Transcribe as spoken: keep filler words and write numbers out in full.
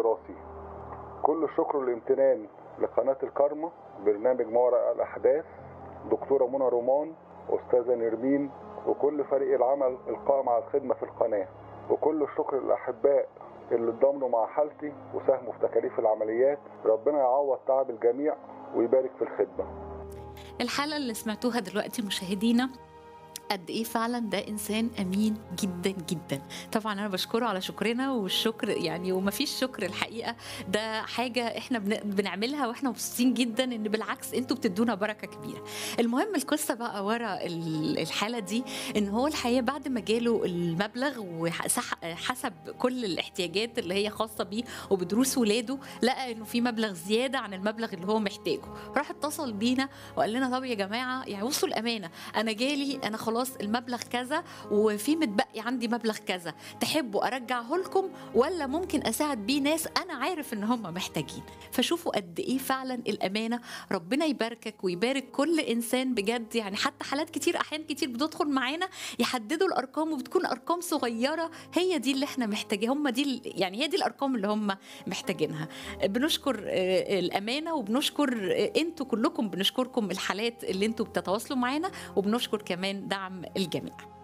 دراسي. كل الشكر والامتنان لقناة الكارما، برنامج ما وراء الأحداث، دكتورة منى رومان، أستاذة نرمين، وكل فريق العمل القائم على الخدمة في القناة. وكل الشكر للأحباء اللي اتضامنوا مع حالتي وساهموا في تكاليف العمليات. ربنا يعوض تعب الجميع ويبارك في الخدمة. الحالة اللي سمعتوها دلوقتي مشاهدينا قد ايه فعلا ده انسان امين جدا جدا. طبعا انا بشكره على شكرنا، والشكر يعني وما فيش شكر الحقيقه، ده حاجه احنا بنعملها واحنا مبسوطين جدا، ان بالعكس انتوا بتدونا بركه كبيره. المهم القصه بقى ورا الحاله دي، ان هو الحقيقه بعد ما جاله المبلغ وحسب كل الاحتياجات اللي هي خاصه بيه وبدروس ولاده، لقى انه في مبلغ زياده عن المبلغ اللي هو محتاجه. راح اتصل بينا وقال لنا طب يا جماعه يعني بصوا الامانه، انا جالي انا خلاص المبلغ كذا وفي متبقي عندي مبلغ كذا، تحبوا ارجعه لكم ولا ممكن اساعد بيه ناس انا عارف ان هم محتاجين؟ فشوفوا قد ايه فعلا الامانه. ربنا يباركك ويبارك كل انسان بجد. يعني حتى حالات كتير احيان كتير بتدخل معانا يحددوا الارقام وبتكون ارقام صغيره، هي دي اللي احنا محتاجين، هم دي يعني هي دي الارقام اللي هم محتاجينها. بنشكر الامانه وبنشكر انتوا كلكم، بنشكركم الحالات اللي انتوا بتتواصلوا معانا، وبنشكر كمان دعم الجميع.